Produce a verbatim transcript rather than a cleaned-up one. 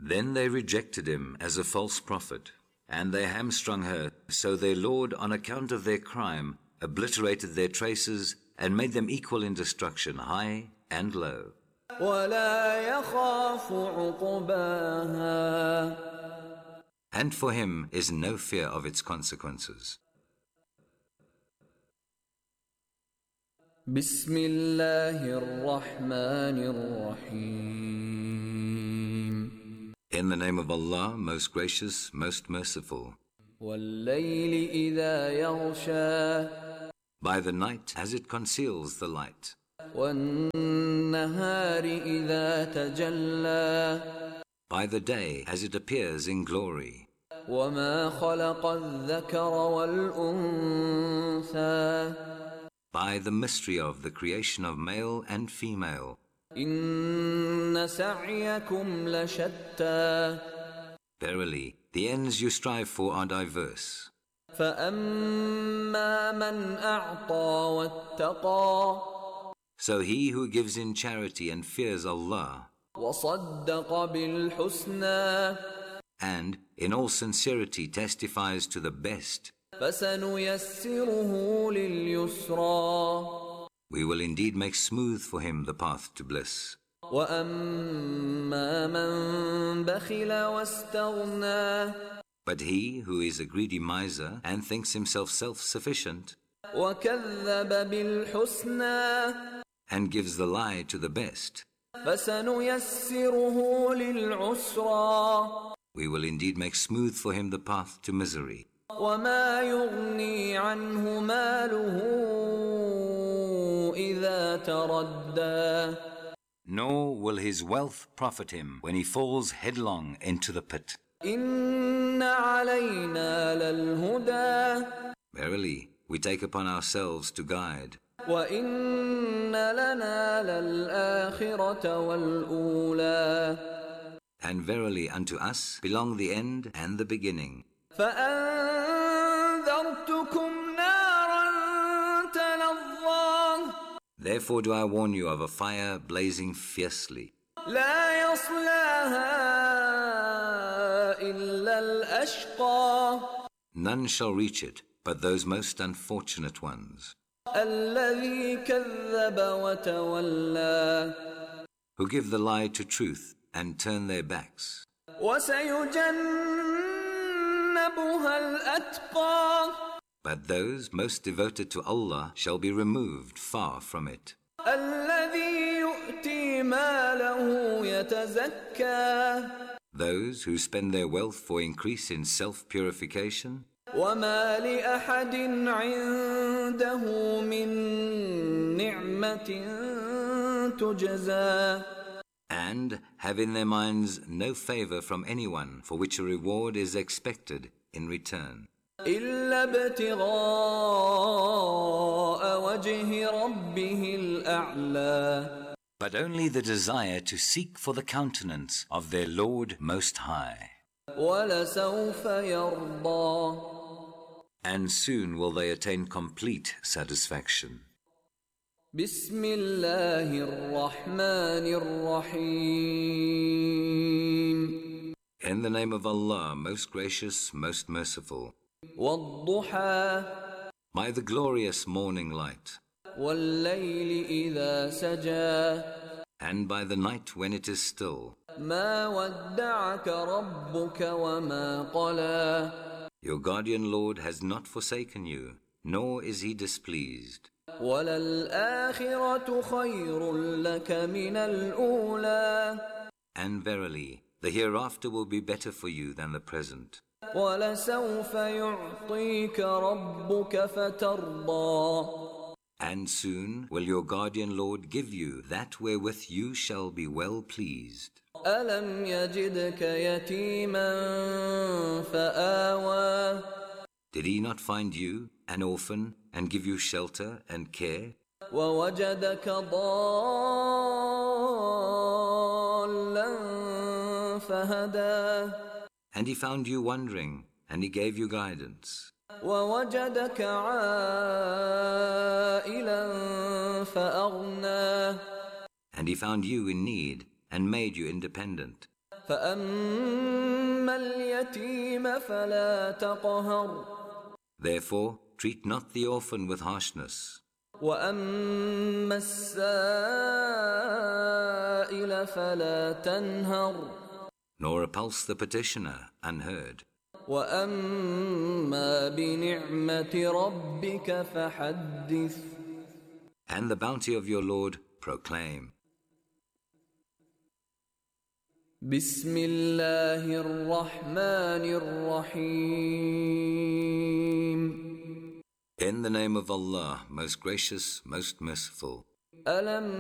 Then they rejected him as a false prophet, and they hamstrung her, so their Lord, on account of their crime, obliterated their traces and made them equal in destruction, high and low. وَلَا يَخَافُ عُقْبَاهَا. And for him is no fear of its consequences. بسم الله الرحمن الرحيم. In the name of Allah, most gracious, most merciful. وَاللَّيْلِ إِذَا يَغْشَى. By the night as it conceals the light. وَالنَّهَارِ إِذَا تَجَلَّى. By the day as it appears in glory. وَمَا خَلَقَ الذَّكَرَ وَالْأُنثَى. By the mystery of the creation of male and female. إِنَّ سَعْيَكُمْ لَشَتَّى. Verily, the ends you strive for are diverse. فَأَمَّا مَنْ أَعْطَى وَاتَّقَى. So he who gives in charity and fears Allah, وَصَدَّقَ بِالْحُسْنَى. and in all sincerity testifies to the best, فَسَنُيَسِّرُهُ لِلْيُسْرَى. we will indeed make smooth for him the path to bliss. وَأَمَّا مَنْ بَخِلَ وَاسْتَغْنَى. But he who is a greedy miser and thinks himself self-sufficient, وَكَذَّبَ بِالْحُسْنَى. and gives the lie to the best, فَسَنُيَسِّرُهُ لِلْعُسْرَى. we will indeed make smooth for him the path to misery. وَمَا يُغْنِي عَنْهُ مَالُهُ إِذَا تَرَدَّى. Nor will his wealth profit him when he falls headlong into the pit. إِنَّ عَلَيْنَا لَلْهُدَى. Verily, we take upon ourselves to guide. وَإِنَّ لَنَا لَلْآخِرَةَ وَالْأُولَى. And verily unto us belong the end and the beginning. فَأَنذَرْتُكُمْ نَارًا تَلَظَّى. Therefore do I warn you of a fire blazing fiercely. لَا يَصْلَاهَا إِلَّا الْأَشْقَى. None shall reach it but those most unfortunate ones. الَّذِي كَذَّبَ وَتَوَلَّى. Who give the lie to truth and turn their backs. وَسَيُجَنَّبُهَا الْأَتْقَى. But those most devoted to Allah shall be removed far from it. الَّذِي يُؤْتِي مَالَهُ يَتَزَكَّى. Those who spend their wealth for increase in self-purification. وَمَا لِأَحَدٍ عِندَهُ مِن نِعْمَةٍ تُجْزَى. And have in their minds no favor from anyone for which a reward is expected in return. إِلَّا ابْتِغَاءَ وَجْهِ رَبِّهِ الْأَعْلَى. But only the desire to seek for the countenance of their Lord Most High. وَلَسَوْفَ يَرْضَى. And soon will they attain complete satisfaction. بسم الله الرحمن الرحيم. In the name of Allah, most gracious, most merciful. وَالضُّحَى. By the glorious morning light. وَاللَّيْلِ إِذَا سَجَى. And by the night when it is still. مَا وَدَّعَكَ رَبُّكَ وَمَا قَلَى. Your guardian Lord has not forsaken you, nor is he displeased. وَلَلْآخِرَةُ خَيْرٌ لَكَ مِنَ الْأُولَى. And verily, the hereafter will be better for you than the present. وَلَسَوْفَ يُعْطِيكَ رَبُّكَ فَتَرْضَى. And soon will your guardian Lord give you that wherewith you shall be well pleased. أَلَمْ يَجِدْكَ يَتِيمًا فَآوَى. Did he not find you, an orphan, and give you shelter and care? وَوَجَدَكَ ضَالًّا فَهَدَى. And he found you wandering, and he gave you guidance. وَوَجَدَكَ عَائِلًا فَأَغْنَى. And he found you in need, and made you independent. فأما اليتيم فلا تقهر Therefore, treat not the orphan with harshness. وأما السائل فلا تنهر Nor repulse the petitioner unheard. وأما بنعمة ربك فحدث And the bounty of your Lord proclaim. بسم الله الرحمن الرحيم In the name of Allah, most gracious, most merciful. ألم